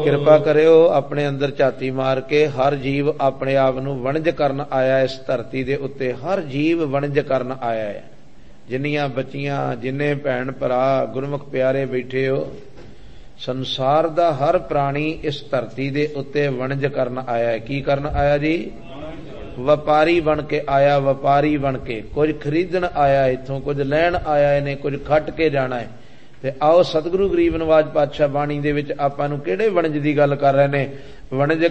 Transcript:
ਕਿਰਪਾ ਕਰਿਓ ਆਪਣੇ ਅੰਦਰ ਝਾਤੀ ਮਾਰ ਕੇ। ਹਰ ਜੀਵ ਆਪਣੇ ਆਪ ਨੂੰ ਵਣਜ ਕਰਨ ਆਇਆ ਇਸ ਧਰਤੀ ਦੇ ਉੱਤੇ। ਹਰ ਜੀਵ ਵਣਜ ਕਰਨ ਆਇਆ ਹੈ। ਜਿੰਨੀਆਂ ਬੱਚੀਆਂ, ਜਿੰਨੇ ਭੈਣ ਭਰਾ ਗੁਰਮੁਖ ਪਿਆਰੇ ਬੈਠੇ ਹੋ, ਸੰਸਾਰ ਦਾ ਹਰ ਪ੍ਰਾਣੀ ਇਸ ਧਰਤੀ ਦੇ ਉੱਤੇ ਵਣਜ ਕਰਨ ਆਇਆ ਹੈ। ਕੀ ਕਰਨ ਆਇਆ ਜੀ? ਵਪਾਰੀ ਬਣ ਕੇ ਆਇਆ। ਵਪਾਰੀ ਬਣ ਕੇ ਕੁਝ ਖਰੀਦਣ ਆਇਆ, ਇੱਥੋਂ ਕੁਝ ਲੈਣ ਆਇਆ ਨੇ, ਕੁਝ ਖੱਟ ਕੇ ਜਾਣਾ ਹੈ। ਤੇ ਆਓ ਸਤਿਗੁਰੂ ਗਰੀਬ ਨਵਾਜ ਪਾਤਸ਼ਾਹ ਬਾਣੀ ਦੇ ਵਿੱਚ ਆਪਾਂ ਨੂੰ ਕਿਹੜੇ ਵਣਜ ਦੀ ਗੱਲ ਕਰ ਰਹੇ ਨੇ? ਵਣਜ